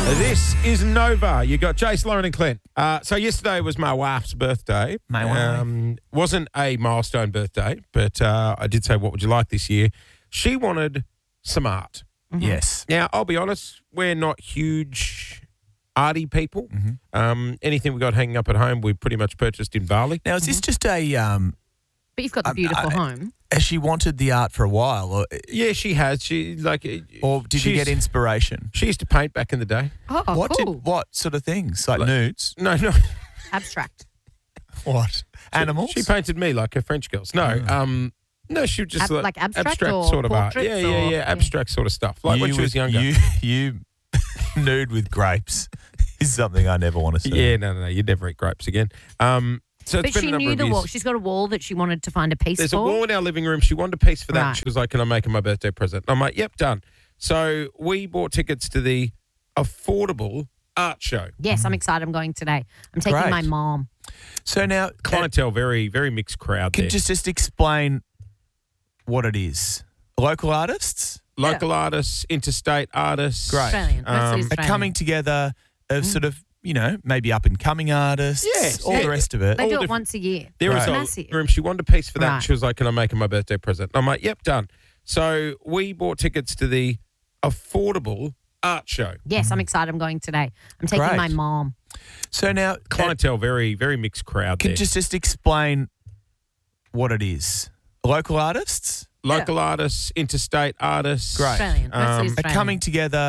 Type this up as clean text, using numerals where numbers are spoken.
This is Nova. You got Jace, Lauren and Clint. So yesterday was my wife's birthday. Wasn't a milestone birthday, but I did say, what would you like this year? She wanted some art. Mm-hmm. Yes. Now, I'll be honest, we're not huge arty people. Mm-hmm. Anything we got hanging up at home, we pretty much purchased in Bali. Now, is this just a... But you've got the beautiful home. Has she wanted the art for a while? Or, Yeah, she has. or did you get inspiration? She used to paint back in the day. Oh, cool. What sort of things? Like nudes? No. Abstract. What? Animals? She painted me like her French girls. No, no, she would just Like abstract or sort of art. portraits Yeah, abstract sort of stuff. Like when she was younger. You nude with grapes is something I never want to see. Yeah, no, you'd never eat grapes again. So But it's been she a number knew of the years. wall. She's got a wall that she wanted to find a piece There's for. a wall in our living room. She wanted a piece for that. Right. She was like, can I make her my birthday present? I'm like, yep, done. So we bought tickets to the affordable art show. Yes, I'm excited. I'm going today. I'm taking Great. my mom. So now, Clientele, very, very mixed crowd can there. just explain what it is? Local artists Local artists, interstate artists. Great. Australian. Mostly are Australian. coming together of sort of, maybe up-and-coming artists, Yes. all the rest of it. They all do it different- once a year. There was It's a massive. room. She wanted a piece for that. Right. And she was like, can I make her my birthday present? I'm like, yep, done. So we bought tickets to the affordable art show. Yes, I'm excited. I'm going today. I'm taking Great. my mom. So now, Clientele, very, very mixed crowd can there. just explain what it is? Local artists Local artists, interstate artists. Great. Australian. Mostly are Australian. coming together